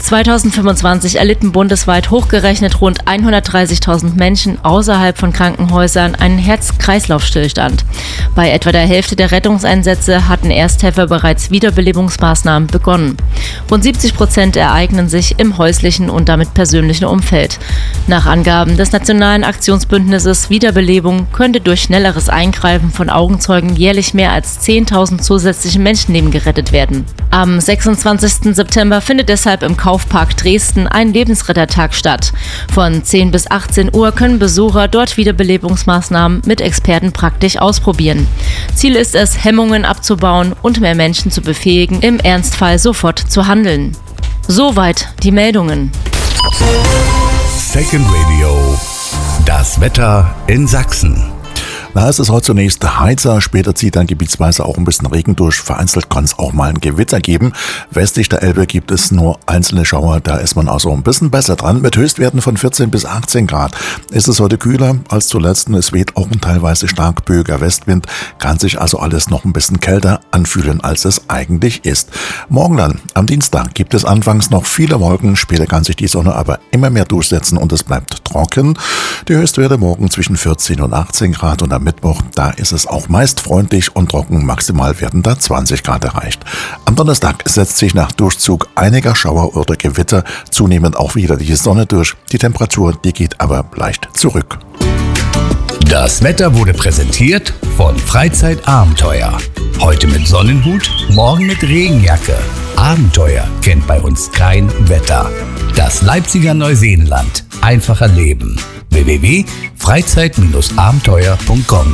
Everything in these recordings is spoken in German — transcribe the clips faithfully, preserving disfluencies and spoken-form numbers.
zweitausendfünfundzwanzig erlitten bundesweit hochgerechnet rund hundertdreißigtausend Menschen außerhalb von Krankenhäusern einen Herz-Kreislauf-Stillstand. Bei etwa der Hälfte der Rettungseinsätze hatten Ersthelfer bereits Wiederbelebungsmaßnahmen begonnen. Rund siebzig Prozent ereignen sich im häuslichen und damit persönlichen Umfeld. Nach Angaben des Nationalen Aktionsbündnisses Wiederbelebung könnte durch schnelleres Eingreifen von Augenzeugen jährlich mehr als zehntausend zusätzliche Menschenleben gerettet werden. Am sechsundzwanzigsten September findet deshalb im Kaufpark Dresden ein Lebensrettertag statt. Von zehn bis achtzehn Uhr können Besucher dort Wiederbelebungsmaßnahmen mit Experten praktisch ausprobieren. Ziel ist es, Hemmungen abzubauen und mehr Menschen zu befähigen, im Ernstfall sofort zu handeln. Soweit die Meldungen. Second Radio. Das Wetter in Sachsen. Na, es ist heute zunächst heizer, später zieht dann gebietsweise auch ein bisschen Regen durch. Vereinzelt kann es auch mal ein Gewitter geben. Westlich der Elbe gibt es nur einzelne Schauer, da ist man also ein bisschen besser dran. Mit Höchstwerten von vierzehn bis achtzehn Grad ist es heute kühler als zuletzt. Es weht auch ein teilweise stark böiger Westwind, kann sich also alles noch ein bisschen kälter anfühlen, als es eigentlich ist. Morgen dann, am Dienstag, gibt es anfangs noch viele Wolken, später kann sich die Sonne aber immer mehr durchsetzen und es bleibt trocken. Die Höchstwerte morgen zwischen vierzehn und achtzehn Grad und am Mittwoch, da ist es auch meist freundlich und trocken, maximal werden da zwanzig Grad erreicht. Am Donnerstag setzt sich nach Durchzug einiger Schauer oder Gewitter zunehmend auch wieder die Sonne durch. Die Temperatur, die geht aber leicht zurück. Das Wetter wurde präsentiert von Freizeitabenteuer. Heute mit Sonnenhut, morgen mit Regenjacke. Abenteuer kennt bei uns kein Wetter. Das Leipziger Neuseenland. Einfacher Leben. w w w punkt freizeit abenteuer punkt com.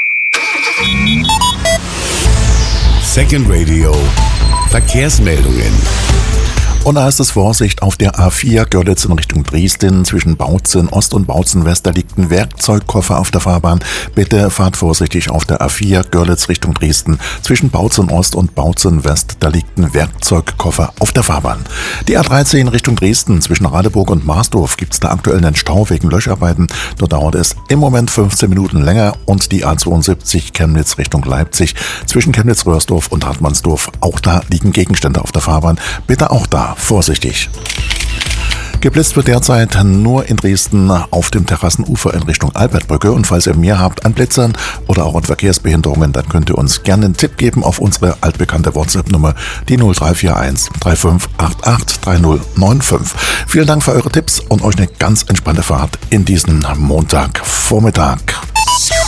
Second Radio. Verkehrsmeldungen. Und da heißt es Vorsicht auf der A vier Görlitz in Richtung Dresden. Zwischen Bautzen Ost und Bautzen West, da liegt ein Werkzeugkoffer auf der Fahrbahn. Bitte fahrt vorsichtig auf der A vier Görlitz Richtung Dresden. Zwischen Bautzen Ost und Bautzen West, da liegt ein Werkzeugkoffer auf der Fahrbahn. Die A dreizehn Richtung Dresden, zwischen Radeburg und Marsdorf gibt es da aktuell einen Stau wegen Löscharbeiten. Dort dauert es im Moment fünfzehn Minuten länger. Und die A zweiundsiebzig Chemnitz Richtung Leipzig, zwischen Chemnitz-Röhrsdorf und Hartmannsdorf, auch da liegen Gegenstände auf der Fahrbahn. Bitte auch da vorsichtig. Geblitzt wird derzeit nur in Dresden auf dem Terrassenufer in Richtung Albertbrücke. Und falls ihr mehr habt an Blitzern oder auch an Verkehrsbehinderungen, dann könnt ihr uns gerne einen Tipp geben auf unsere altbekannte WhatsApp-Nummer, die null drei vier eins drei fünf acht acht drei null neun fünf. Vielen Dank für eure Tipps und euch eine ganz entspannte Fahrt in diesen Montagvormittag.